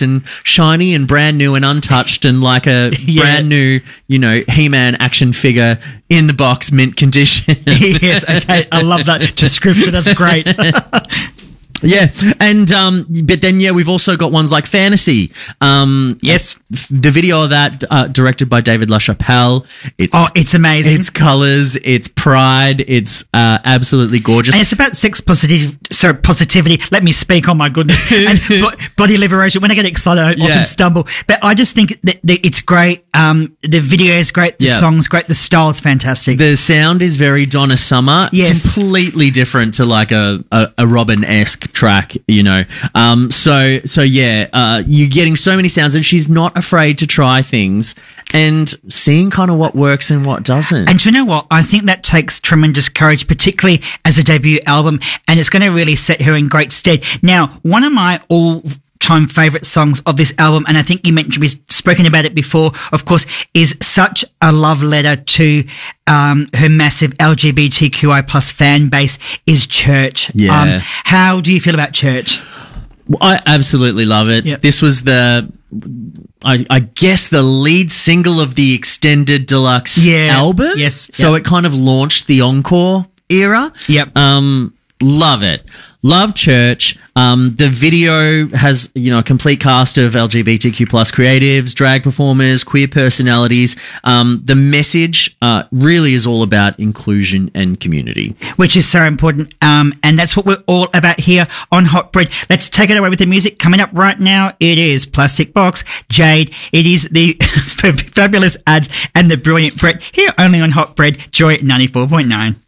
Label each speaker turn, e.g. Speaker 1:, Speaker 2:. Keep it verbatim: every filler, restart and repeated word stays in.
Speaker 1: and shiny and brand new and untouched and like a
Speaker 2: Yeah.
Speaker 1: brand new, you know, He-Man action figure in the box, mint condition.
Speaker 2: Yes, okay. I love that description. That's great.
Speaker 1: Yeah, and um, but then yeah, we've also got ones like Fantasy. Um,
Speaker 2: Yes.
Speaker 1: the video of that uh, directed by David LaChapelle. It's
Speaker 2: Oh, it's amazing.
Speaker 1: it's colors, it's pride, it's uh, absolutely gorgeous.
Speaker 2: And it's about sex positivity. Sorry, positivity. Let me speak. Oh my goodness. And bo- body liberation. When I get excited, I
Speaker 1: Yeah.
Speaker 2: often stumble. But I just think that, that it's great. Um, the video is great. The
Speaker 1: Yeah.
Speaker 2: song's great. The style is fantastic.
Speaker 1: The sound is very Donna Summer.
Speaker 2: Yes.
Speaker 1: Completely different to like a, a, a Robin-esque track, you know. Um, so, so yeah, uh, you're getting so many sounds and she's not afraid to try things and seeing kind of what works and what doesn't.
Speaker 2: And do you know what? I think that takes tremendous courage, particularly as a debut album, and it's going to really set her in great stead. Now, one of my all time favourite songs of this album, and I think you mentioned, we've spoken about it before, of course, is such a love letter to um, her massive L G B T Q I plus fan base, is Church.
Speaker 1: Yeah.
Speaker 2: Um, how do you feel about Church?
Speaker 1: Well, I absolutely love it.
Speaker 2: Yep.
Speaker 1: This was the, I, I guess, the lead single of the extended deluxe
Speaker 2: Yeah.
Speaker 1: album.
Speaker 2: Yes.
Speaker 1: So
Speaker 2: Yep.
Speaker 1: it kind of launched the encore era.
Speaker 2: Yep.
Speaker 1: Um, love it. Love Church. Um, the video has, you know, a complete cast of L G B T Q plus creatives, drag performers, queer personalities. Um, the message, uh, really is all about inclusion and community.
Speaker 2: Which is so important. Um, and that's what we're all about here on Hot Bread. Let's take it away with the music. Coming up right now, it is Plastic Box, Jade. It is the fabulous ads and the brilliant Brett here only on Hot Bread, Joy ninety-four point nine.